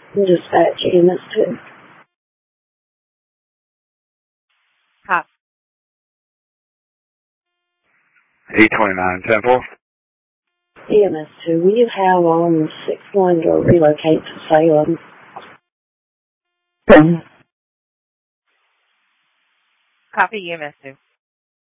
Dispatch EMS2. Cop. E29 Temple. EMS2, will you have 61 go relocate to Salem? Copy EMS2.